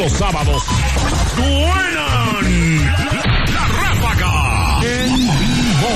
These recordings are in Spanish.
Los sábados suenan la Ráfaga en vivo.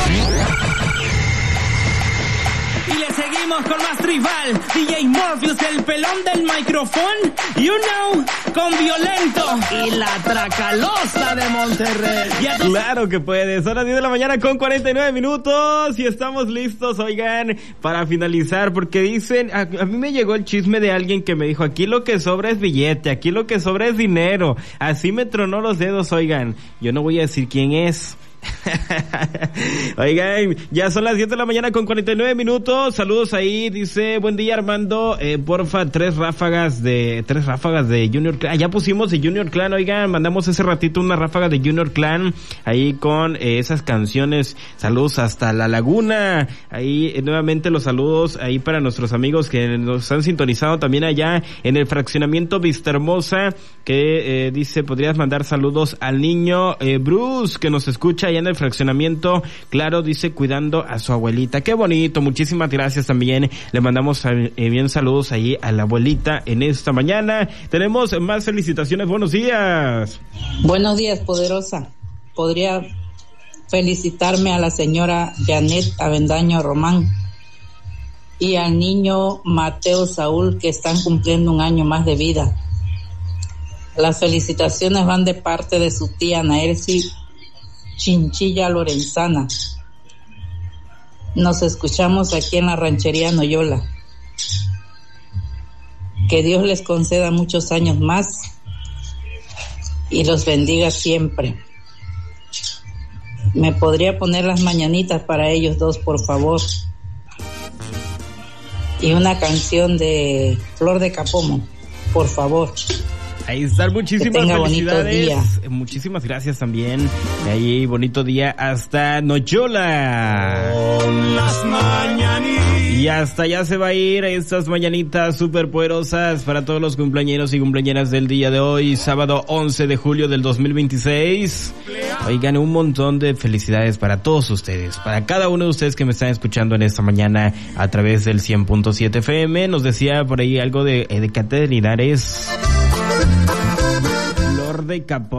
Y le seguimos con más tribal, DJ Morpheus, el pelón del micrófono, you know, con Violento y la Tracalosa de Monterrey. Claro que puede, son las 10 de la mañana con 49 minutos y estamos listos, oigan, para finalizar, porque dicen, a mí me llegó el chisme de alguien que me dijo, aquí lo que sobra es billete, aquí lo que sobra es dinero, así me tronó los dedos, oigan, yo no voy a decir quién es. Oigan, ya son las 10 de la mañana con 49 minutos. Saludos ahí, dice, buen día Armando, porfa, tres ráfagas de Junior Clan. Ya pusimos de Junior Clan, oigan, mandamos ese ratito una ráfaga de Junior Clan ahí con esas canciones. Saludos hasta La Laguna. Ahí nuevamente los saludos ahí para nuestros amigos que nos han sintonizado también allá en el fraccionamiento Vista Hermosa, que dice, podrías mandar saludos al niño Bruce, que nos escucha allá en el fraccionamiento, claro, dice, cuidando a su abuelita. Qué bonito, muchísimas gracias también. Le mandamos bien saludos ahí a la abuelita en esta mañana. Tenemos más felicitaciones, buenos días. Buenos días, poderosa. Podría felicitarme a la señora Janet Avendaño Román y al niño Mateo Saúl, que están cumpliendo un año más de vida. Las felicitaciones van de parte de su tía Naerci Chinchilla Lorenzana. Nos escuchamos aquí en la ranchería Noyola. Que Dios les conceda muchos años más y los bendiga siempre. ¿Me podría poner las mañanitas para ellos dos, por favor? Y una canción de Flor de Capomo, por favor. Ahí están, muchísimas felicidades. Muchísimas gracias también. Ahí, bonito día hasta Noyola. Las mañanitas. Y hasta allá se va a ir estas mañanitas súper poderosas para todos los cumpleañeros y cumpleañeras del día de hoy, sábado 11 de julio del 2026. Oigan, un montón de felicidades para todos ustedes, para cada uno de ustedes que me están escuchando en esta mañana a través del 100.7 FM. Nos decía por ahí algo de Catedrinares. Flor de Capó.